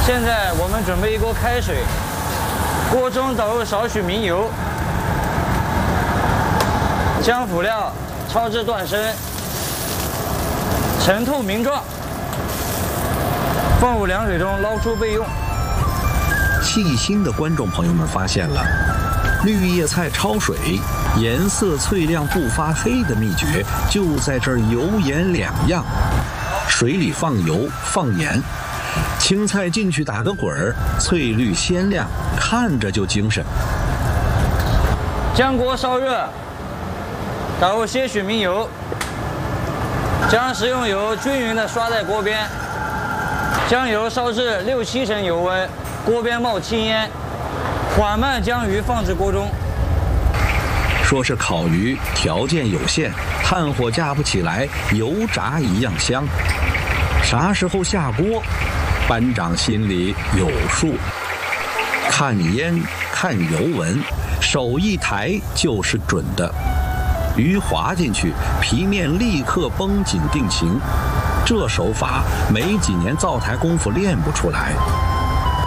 现在我们准备一锅开水，锅中倒入少许明油，将辅料焯至断生，沉透明状，放入凉水中捞出备用。 细心的观众朋友们发现了，绿叶菜焯水颜色翠亮不发黑的秘诀就在这儿油盐两样。水里放油放盐，青菜进去打个滚儿，翠绿鲜亮，看着就精神。 将锅烧热，倒入些许明油，将食用油均匀地刷在锅边，将油烧至6-7成油温，锅边冒青烟，缓慢将鱼放至锅中。 说是烤鱼条件有限，炭火架不起来，油炸一样香。啥时候下锅，班长心里有数。看烟看油纹，手一抬就是准的。鱼滑进去，皮面立刻绷紧定型。这手法没几年灶台功夫练不出来。